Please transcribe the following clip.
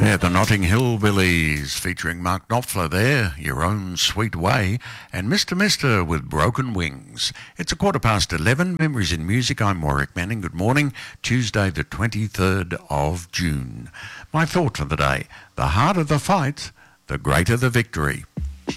Yeah, the Notting Hill Billies featuring Mark Knopfler there, Your Own Sweet Way, and Mr. Mister with Broken Wings. It's 11:15, Memories in Music. I'm Warwick Manning. Good morning, Tuesday the 23rd of June. My thought for the day, the harder the fight, the greater the victory.